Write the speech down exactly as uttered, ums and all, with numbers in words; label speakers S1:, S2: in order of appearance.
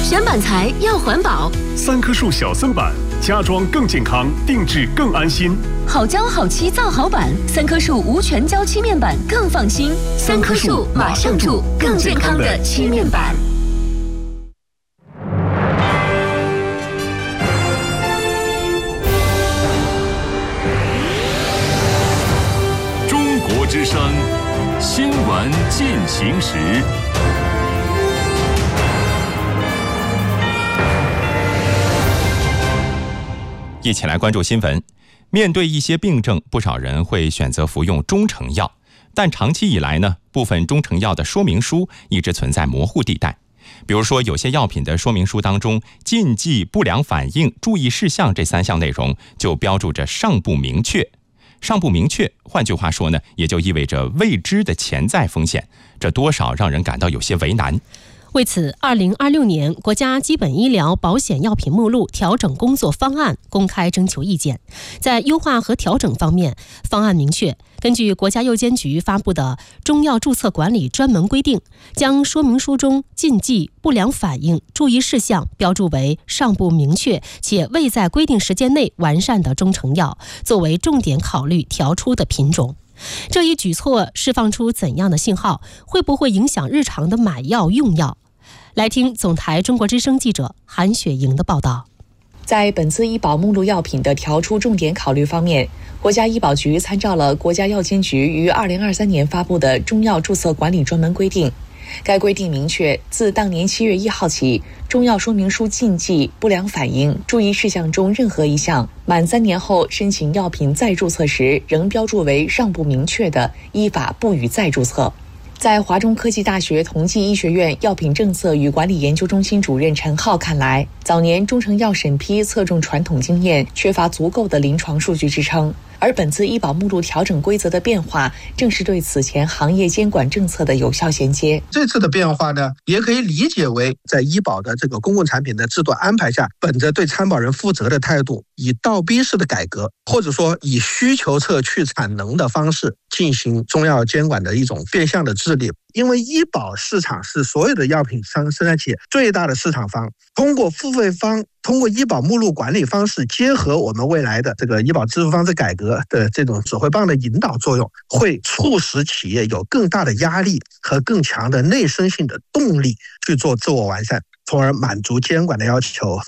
S1: 选板材要环保，
S2: 三棵树小森板，家装更健康，定制更安心。
S1: 好胶好漆造好板，三棵树无全胶漆面板更放心。三棵树马上住更健康的漆面板。
S3: 中国之声新闻进行时。
S4: 一起来关注新闻。面对一些病症，不少人会选择服用中成药，但长期以来呢，部分中成药的说明书一直存在模糊地带。比如说，有些药品的说明书当中，禁忌、不良反应、注意事项这三项内容就标注着尚不明确。尚不明确，换句话说呢，也就意味着未知的潜在风险，这多少让人感到有些为难。
S5: 为此，二零二六年国家基本医疗保险药品目录调整工作方案公开征求意见。在优化和调整方面，方案明确，根据国家药监局发布的中药注册管理专门规定，将说明书中禁忌、不良反应、注意事项标注为尚不明确且未在规定时间内完善的中成药，作为重点考虑调出的品种。这一举措释放出怎样的信号？会不会影响日常的买药用药？来听总台中国之声记者韩雪莹的报道。
S6: 在本次医保目录药品的调出重点考虑方面，国家医保局参照了国家药监局于二零二三年发布的中药注册管理专门规定。该规定明确，自当年七月一号起，中药说明书禁忌、不良反应、注意事项中任何一项，满三年后申请药品再注册时仍标注为尚不明确的，依法不予再注册。在华中科技大学同济医学院药品政策与管理研究中心主任陈浩看来，早年中成药审批侧重传统经验，缺乏足够的临床数据支撑。而本次医保目录调整规则的变化，正是对此前行业监管政策的有效衔接。
S7: 这次的变化呢，也可以理解为在医保的这个公共产品的制度安排下，本着对参保人负责的态度，以倒逼式的改革，或者说以需求侧去产能的方式进行中药监管的一种变相的治理。因为医保市场是所有的药品商生产企业最大的市场方，通过付费方，通过医保目录管理方式，结合我们未来的这个医保支付方式改革的这种指挥棒的引导作用，会促使企业有更大的压力和更强的内生性的动力去做自我完善，从而满足监管的要求。